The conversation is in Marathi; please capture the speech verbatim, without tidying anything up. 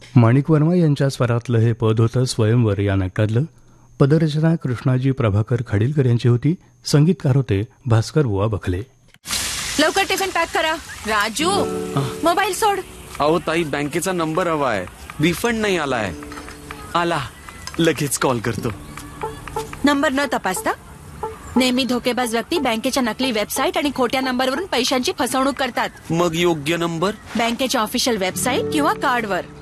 माणिक वर्मा यांच्या स्वरातलं हे पद होतं स्वयंवर या नाटकातलं. पदरचना कृष्णाजी प्रभाकर खाडीलकर यांची होती. संगीतकार होते भास्कर बुवा बखले. लवकर टिफिन पॅक करा. राजू, मोबाईल सोड. अहो ताई, बँकेचा नंबर हवा आहे. रिफंड नाही आलाय. आला, लगेच कॉल करतो. नंबर न तपासता नेहमी धोकेबाज व्यक्ती बँकेच्या नकली वेबसाईट आणि खोट्या नंबरवरून पैशांची फसवणूक करतात. मग योग्य नंबर बँकेच्या ऑफिशियल वेबसाईट किंवा कार्डवर.